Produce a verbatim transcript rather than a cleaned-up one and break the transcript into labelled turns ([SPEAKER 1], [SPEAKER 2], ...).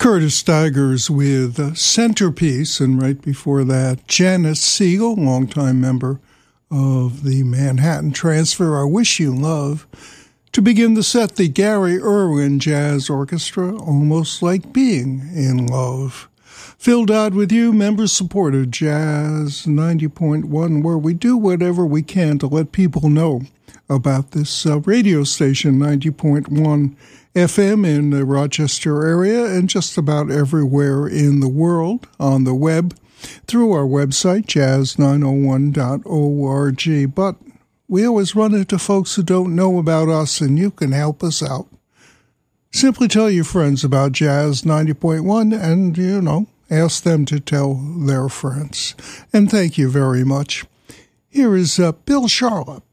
[SPEAKER 1] Curtis Stigers with uh, Centerpiece, and right before that, Janice Siegel, longtime member of the Manhattan Transfer, I Wish You Love. To begin the set, the Gary Irwin Jazz Orchestra, Almost Like Being in Love. Phil Dodd with you, member-supported Jazz ninety point one, where we do whatever we can to let people know about this uh, radio station, ninety point one F M in the Rochester area and just about everywhere in the world on the web through our website, jazz nine oh one dot org. But we always run into folks who don't know about us, and you can help us out. Simply tell your friends about Jazz ninety point one and, you know, ask them to tell their friends. And thank you very much. Here is uh, Bill Charlap.